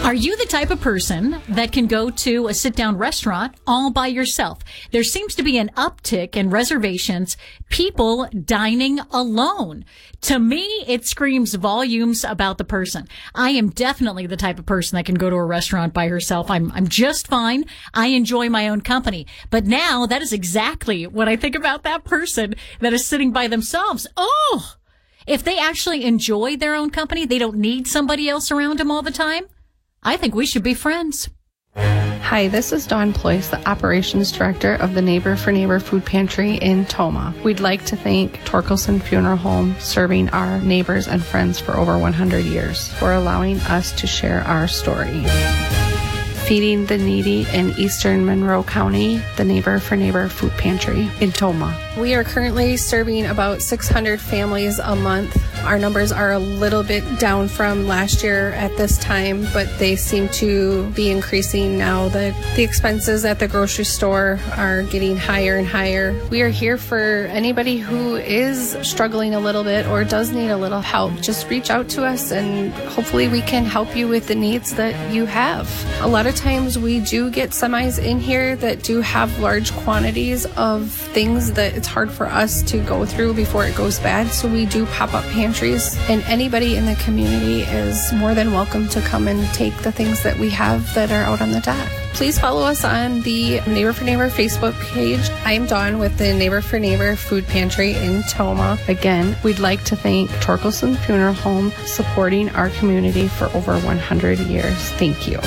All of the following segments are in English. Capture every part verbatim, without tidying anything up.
Are you the type of person that can go to a sit-down restaurant all by yourself? There seems to be an uptick in reservations, people dining alone. To me, it screams volumes about the person. I am definitely the type of person that can go to a restaurant by herself. I'm, I'm just fine. I enjoy my own company. But now that is exactly what I think about that person that is sitting by themselves. Oh, if they actually enjoy their own company, they don't need somebody else around them all the time. I think we should be friends. Hi, this is Dawn Ployce, the Operations Director of the Neighbor for Neighbor Food Pantry in Tomah. We'd like to thank Torkelson Funeral Home, serving our neighbors and friends for over one hundred years, for allowing us to share our story. Feeding the needy in eastern Monroe County, the Neighbor for Neighbor Food Pantry in Tomah. We are currently serving about six hundred families a month. Our numbers are a little bit down from last year at this time, but they seem to be increasing now that the expenses at the grocery store are getting higher and higher. We are here for anybody who is struggling a little bit or does need a little help. Just reach out to us and hopefully we can help you with the needs that you have. A lot of times we do get semis in here that do have large quantities of things that it's hard for us to go through before it goes bad, so we do pop-up pantries, and anybody in the community is more than welcome to come and take the things that we have that are out on the dock. Please follow us on the Neighbor for Neighbor Facebook page. I'm Dawn with the Neighbor for Neighbor Food Pantry in Tomah. Again, we'd like to thank Torkelson Funeral Home, supporting our community for over one hundred years. Thank you.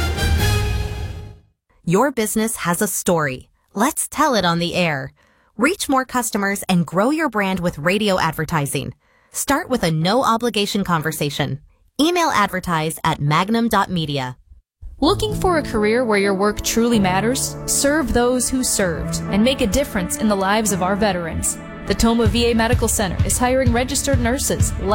Your business has a story. Let's tell it on the air. Reach more customers and grow your brand with radio advertising. Start with a no-obligation conversation. Email advertise at magnum dot media. Looking for a career where your work truly matters? Serve those who served and make a difference in the lives of our veterans. The Tomah V A Medical Center is hiring registered nurses,